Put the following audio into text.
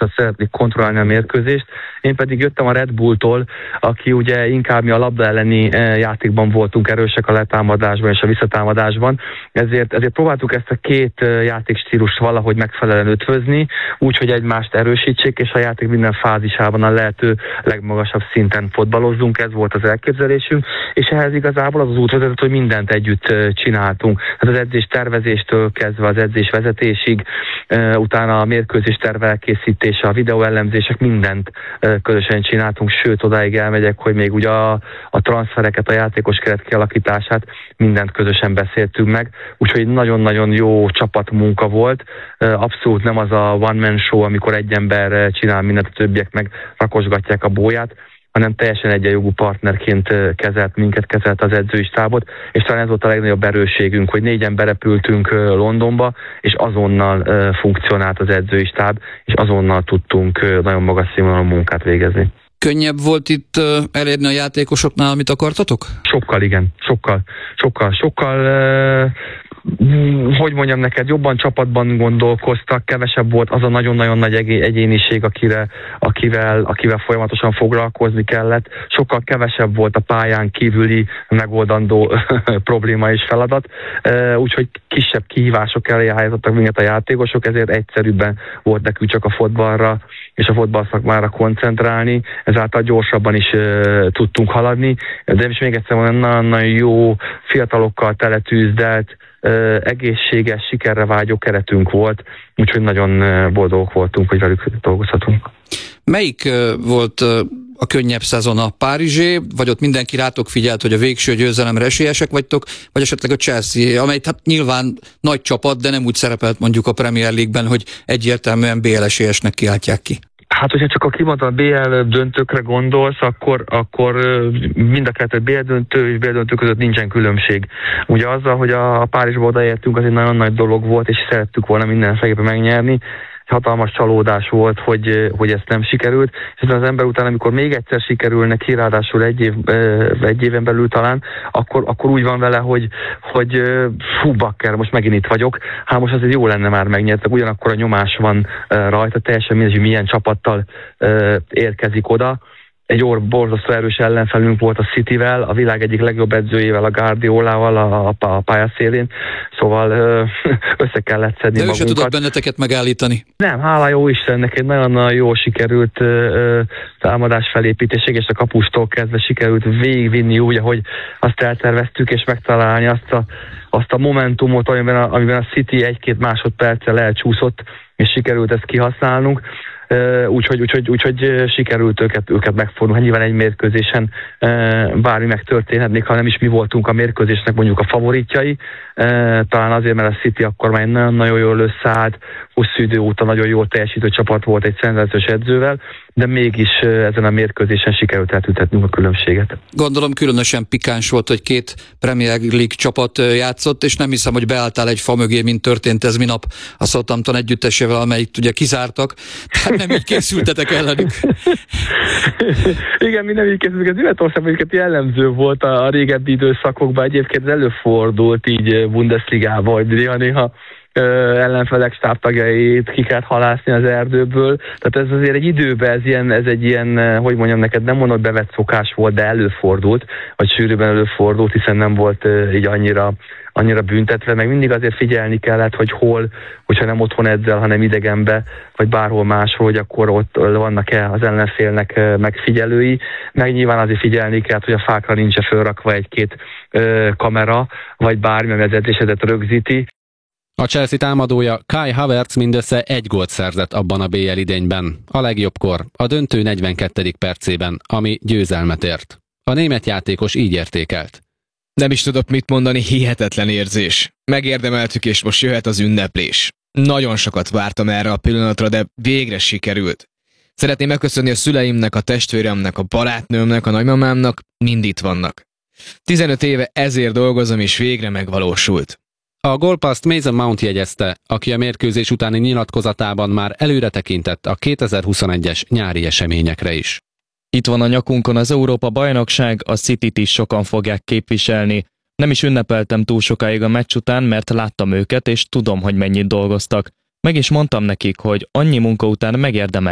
szeretnék kontrollálni a mérkőzést. Én pedig jöttem a Red Bulltól, aki ugye inkább mi a labda elleni játékban voltunk erősek, a letámadásban és a visszatámadásban. Ezért próbáltuk ezt a két játékstílust valahogy megfelelően ötvözni, úgyhogy egymást erősítsék, és a játék minden fázisában a lehető legmagasabb szinten fotbalozzunk. Ez volt az elképzelésünk, és ehhez igazából az út vezetett, hogy mindent együtt csináltunk. Hát az edzés tervezéstől kezdve az edzés vezetésig, utána a mérkőzés terv elkészítése, a videóellenzések, mindent közösen csináltunk, sőt odáig elmegyek, hogy még ugye a transfereket, a játékos keret kialakítását, mindent közösen beszéltünk meg, úgyhogy nagyon-nagyon jó csapatmunka volt. Abszolút nem az a one-man show, amikor egy ember csinál mindent, a többiek meg rakosgatják a bóját, hanem teljesen egyenjogú partnerként kezelt minket, kezelt az edzői stábot, és talán ez volt a legnagyobb erősségünk, hogy 4-en berepültünk Londonba, és azonnal funkcionált az edzői stáb, és azonnal tudtunk nagyon magas színvonalú munkát végezni. Könnyebb volt itt elérni a játékosoknál, amit akartatok? Sokkal, igen. Sokkal, hogy mondjam neked, jobban csapatban gondolkoztak, kevesebb volt az a nagyon-nagyon nagy egyéniség, akivel folyamatosan foglalkozni kellett. Sokkal kevesebb volt a pályán kívüli megoldandó probléma és feladat, úgyhogy kisebb kihívások elé állítottak minket a játékosok, ezért egyszerűbben volt nekünk csak a fotballra és a fotballszakmára koncentrálni, ezáltal gyorsabban is tudtunk haladni, de is még egyszer nagyon jó, fiatalokkal teletűzdelt, egészséges, sikerre vágyó keretünk volt, úgyhogy nagyon boldogok voltunk, hogy velük dolgozhatunk. Melyik volt a könnyebb szezon, a párizsé, vagy ott mindenki rátok figyelt, hogy a végső győzelemre esélyesek vagytok, vagy esetleg a Chelsea, amely hát nyilván nagy csapat, de nem úgy szerepelt mondjuk a Premier League-ben, hogy egyértelműen BL esélyesnek kiáltják ki? Hát, hogyha csak a kimondott BL döntőkre gondolsz, akkor mind a kettő BL döntő és BL döntő között nincsen különbség. Ugye azzal, hogy a Párizsba odaértünk, az egy nagyon nagy dolog volt, és szerettük volna mindenféleképpen megnyerni. Hatalmas csalódás volt, hogy ezt nem sikerült, és az ember után, amikor még egyszer sikerül neki, ráadásul egy éven belül talán, akkor úgy van vele, hogy fú, bakker, most megint itt vagyok, hát most azért jó lenne már megnyertek, ugyanakkor a nyomás van rajta, teljesen mindegy, hogy milyen csapattal érkezik oda. Egy borzasztó erős ellenfelünk volt a Cityvel, a világ egyik legjobb edzőjével, a Guardiolával a pályaszélén, szóval össze kellett szedni magunkat. De ő se tudott benneteket megállítani? Nem, hála jó Istennek, egy nagyon jól sikerült támadás felépítésig, és a kapustól kezdve sikerült végigvinni úgy, ahogy azt elterveztük, és megtalálni azt a momentumot, amiben a City 1-2 másodperccel elcsúszott, és sikerült ezt kihasználnunk. Úgyhogy sikerült őket megfordulni. Nyilván egy mérkőzésen bármi megtörténhet, még ha nem is mi voltunk a mérkőzésnek mondjuk a favoritjai. Talán azért, mert a City akkor már nagyon jól összeállt, hosszú idő óta nagyon jól teljesítő csapat volt egy szenzációs edzővel, de mégis ezen a mérkőzésen sikerült eltüntetnünk a különbséget. Gondolom különösen pikáns volt, hogy két Premier League csapat játszott, és nem hiszem, hogy beálltál egy fa mögé, mint történt ez minap a Southampton együttesével, amelyik ugye kizártak. Tehát nem így készültetek ellenük. Igen, mi nem így készültünk. Ez Németországban jellemző volt a régebbi időszakokban. Egyébként ez előfordult így Bundesligában, hogy néha ellenfelek stábtagjait ki kellett halászni az erdőből. Tehát ez azért egy időben, ez egy ilyen, hogy mondjam neked, nem mondod bevett szokás volt, de előfordult, vagy sűrűben előfordult, hiszen nem volt így annyira büntetve, meg mindig azért figyelni kellett, hogy hol, hogyha nem otthon edzel, hanem idegenbe, vagy bárhol máshol, hogy akkor ott vannak-e az ellenfélnek megfigyelői, meg nyilván azért figyelni kell, hogy a fákra nincs fölrakva egy-két kamera, vagy bármi, ami az edzésedet rögzíti. A Chelsea támadója Kai Havertz mindössze 1 gólt szerzett abban a BL idényben, a legjobbkor, a döntő 42. percében, ami győzelmet ért. A német játékos így értékelt. Nem is tudok mit mondani, hihetetlen érzés. Megérdemeltük, és most jöhet az ünneplés. Nagyon sokat vártam erre a pillanatra, de végre sikerült. Szeretném megköszönni a szüleimnek, a testvéremnek, a barátnőmnek, a nagymamámnak, mind itt vannak. 15 éve ezért dolgozom, és végre megvalósult. A gólpasszt Mason Mount jegyezte, aki a mérkőzés utáni nyilatkozatában már előre tekintett a 2021-es nyári eseményekre is. Itt van a nyakunkon az Európa-bajnokság, a Cityt is sokan fogják képviselni. Nem is ünnepeltem túl sokáig a meccs után, mert láttam őket, és tudom, hogy mennyit dolgoztak. Meg is mondtam nekik, hogy annyi munka után megérdemel